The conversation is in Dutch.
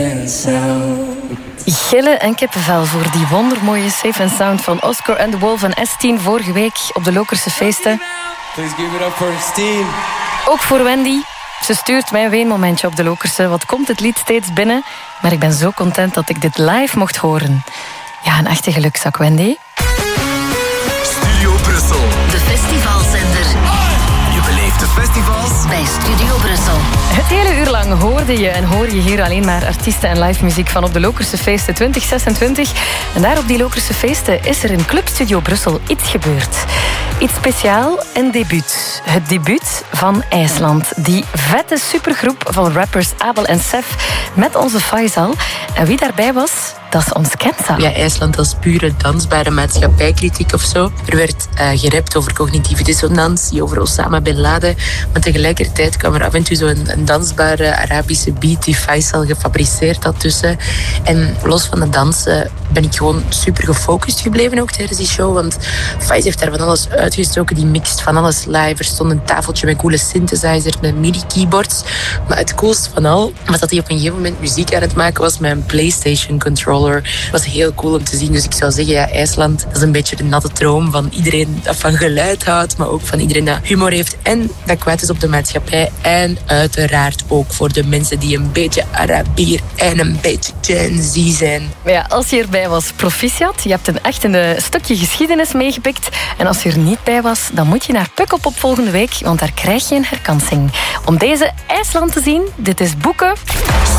Gillen en kippenvel voor die wondermooie Safe and Sound van Oscar and the Wolf en S10 vorige week op de Lokerse feesten. Please give it up for S10. Ook voor Wendy. Ze stuurt mij een weenmomentje op de Lokerse. Wat komt het lied steeds binnen? Maar ik ben zo content dat ik dit live mocht horen. Ja, een echte gelukzak, Wendy. Studio Brussel. De festivalzender. Je beleeft de festivals bij Studio Brussel. Het hele uur lang hoorde je en hoor je hier alleen maar artiesten en live muziek van op de Lokerse feesten 2026. En daar op die Lokerse feesten is er in Club Studio Brussel iets gebeurd. Iets speciaal, een debuut. Het debuut van IJsland. Die vette supergroep van rappers Abel en Sef met onze Faisal. En wie daarbij was, dat is ons Kenza. Ja, IJsland als pure dansbare maatschappijkritiek of zo. Er werd gerapt over cognitieve dissonantie, over Osama Bin Laden. Maar tegelijkertijd kwam er af en toe zo'n dansbare Arabische beat die Faisal gefabriceerd had tussen. En los van het dansen ben ik gewoon super gefocust gebleven ook tijdens die show. Want Faisal heeft daar van alles uitgestoken. Die mixt van alles live. Er stond een tafeltje met coole synthesizers, met MIDI-keyboards. Maar het coolste van al was dat hij op een gegeven moment muziek aan het maken was met een PlayStation controller. Het was heel cool om te zien. Dus ik zou zeggen, ja, IJsland, dat is een beetje de natte droom van iedereen dat van geluid houdt, maar ook van iedereen dat humor heeft en dat kwaad is op de maatschappij. En uiteraard ook voor de mensen die een beetje Arabier en een beetje Gen Z zijn. Ja, als je erbij was, proficiat. Je hebt een stukje geschiedenis meegepikt. En als je er niet bij was, dan moet je naar Pukkelpop volgende week, want daar krijg je een herkansing. Om deze IJsland te zien, dit is boeken.